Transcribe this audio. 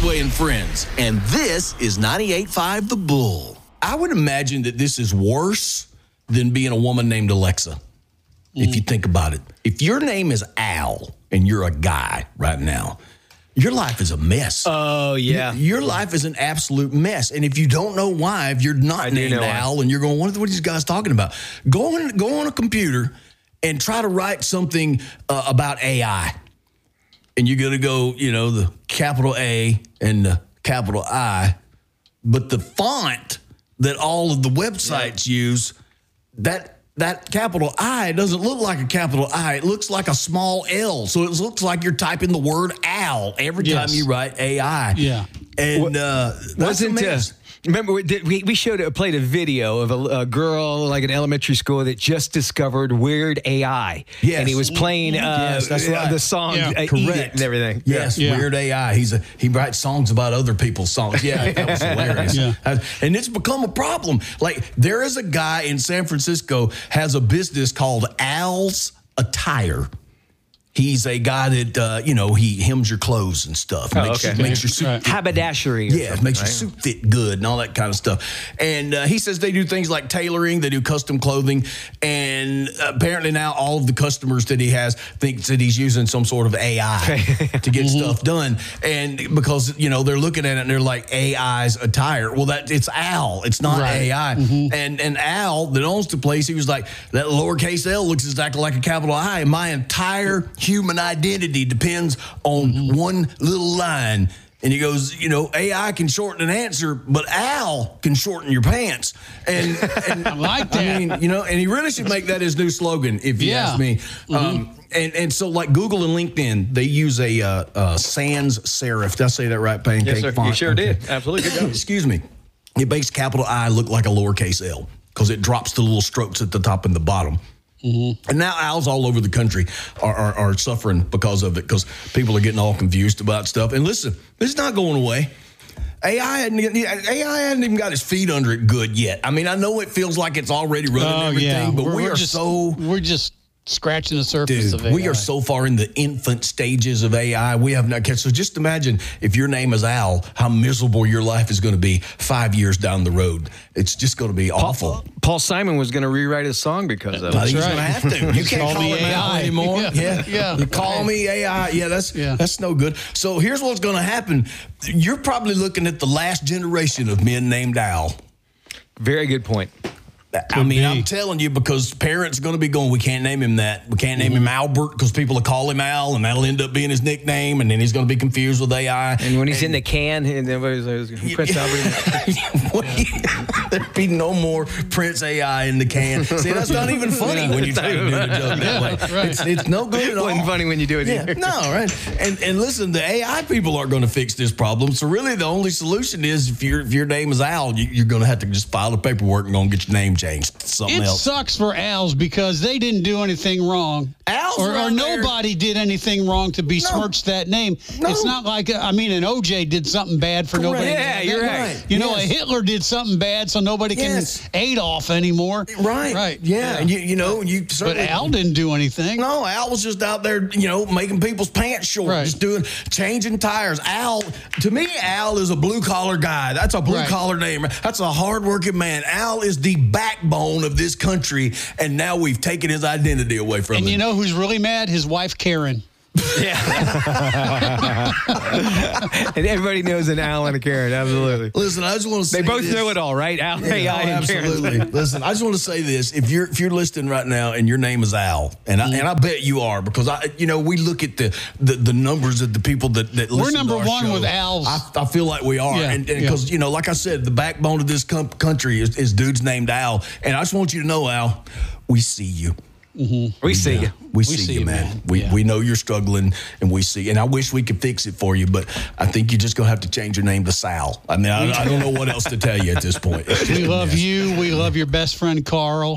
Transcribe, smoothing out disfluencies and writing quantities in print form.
Speedway and Friends, and this is 98.5 The Bull. I would imagine that this is worse than being a woman named Alexa, if you think about it. If your name is Al and you're a guy right now, your life is a mess. Oh, yeah. Your life is an absolute mess. And if you don't know why, if you're not named Al and you're going, what are these guys talking about? Go on a computer and try to write something about AI. And you're going to go, the capital A and the capital I. But the font that all of the websites use, that capital I doesn't look like a capital I. It looks like a small L. So it looks like you're typing the word Al every time you write AI. Yeah. And that's a mess. Remember, we played a video of a girl like in elementary school that just discovered Weird AI. Yes. And he was playing that's right. the song Eat It and everything. Yes, Weird AI. He writes songs about other people's songs. Yeah, that was hilarious. And it's become a problem. Like, there is a guy in San Francisco has a business called Al's Attire. He's a guy that, he hems your clothes and stuff. Makes your suit haberdashery. Yeah, makes your suit fit good and all that kind of stuff. And he says they do things like tailoring. They do custom clothing. And apparently now all of the customers that he has thinks that he's using some sort of AI to get stuff done. And because, they're looking at it and they're like, AI's attire. Well, it's Al. It's not AI. And Al, that owns the place, he was like, that lowercase L looks exactly like a capital I. And my entire human identity depends on one little line. And he goes, AI can shorten an answer, but Al can shorten your pants. And I like that. and he really should make that his new slogan, if you ask me. And so like Google and LinkedIn, they use a sans serif. Did I say that right? Pancake yes, sir. font? You sure did. Absolutely. Good job. Excuse me. It makes capital I look like a lowercase L because it drops the little strokes at the top and the bottom. And now owls all over the country are suffering because of it, because people are getting all confused about stuff. And listen, it's not going away. AI hadn't even got his feet under it good yet. I mean, I know it feels like it's already running everything, but we're just scratching the surface of AI. We are so far in the infant stages of AI. We have not catch. So just imagine if your name is Al, how miserable your life is going to be 5 years down the road. It's just going to be awful. Paul Simon was going to rewrite his song because of it. He's going to have to. You can't call me AI anymore. Yeah. You call me AI. Yeah, that's no good. So here's what's going to happen. You're probably looking at the last generation of men named Al. Very good point. I'm telling you, because parents are going to be going, we can't name him that. We can't name him Albert because people will call him Al, and that'll end up being his nickname, and then he's going to be confused with AI. And when he's in the can, and everybody's like, Prince Albert. There'd be no more Prince AI in the can. See, that's not even funny when you try to do the joke that way. Right. It's no good at all. It wasn't funny when you do it either. No, right. And listen, the AI people aren't going to fix this problem. So really the only solution is if your name is Al, you're going to have to just file the paperwork and go and get your name changed to something else. It sucks for Als because they didn't do anything wrong. Or nobody did anything wrong to besmirch that name. No. It's not like, an OJ did something bad for nobody. Yeah, you're right. A Hitler did something bad so nobody can Adolf anymore. Right. Yeah. And you But Al didn't do anything. No, Al was just out there, making people's pants short, just changing tires. To me, Al is a blue-collar guy. That's a blue-collar name. That's a hard-working man. Al is the backbone of this country, and now we've taken his identity away from him. And you know who's really mad? His wife, Karen. Yeah. And everybody knows an Al and a Karen, absolutely. Listen, I just want to say they both know it all, right? Al, AI, and absolutely. Karen. Listen, I just want to say this: if you're listening right now and your name is Al, and I bet you are, because we look at the numbers of the people that listen. We're number to our one show. with Al's. I feel like we are, and because like I said, the backbone of this country is dudes named Al, and I just want you to know, Al, we see you. We see you. We see you, man. We know you're struggling, and we see. And I wish we could fix it for you, but I think you're just gonna have to change your name to Sal. I mean, I don't know what else to tell you at this point. We love you. We love your best friend Carl.